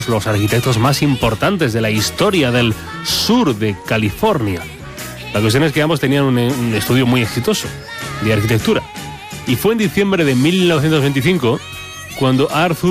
los arquitectos más importantes de la historia del sur de California. La cuestión es que ambos tenían un estudio muy exitoso de arquitectura. Y fue en diciembre de 1925 cuando Arthur